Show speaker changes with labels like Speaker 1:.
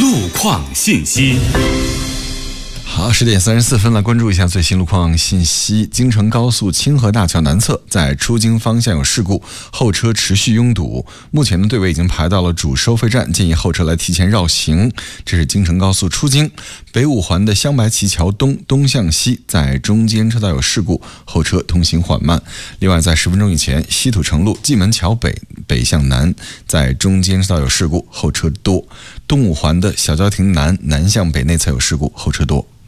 Speaker 1: 路况信息。
Speaker 2: 好，10点34分，来关注一下最新路况信息。京承高速清河大桥南侧在出京方向有事故，后车持续拥堵。目前的队尾已经排到了主收费站，建议后车来提前绕行。这是京承高速出京。北五环的镶白旗桥东向西在中间车道有事故，后车通行缓慢。另外，在10分钟以前，西土城路蓟门桥北向南在中间车道有事故，后车多。东五环的小郊亭南向北内侧有事故，后车多。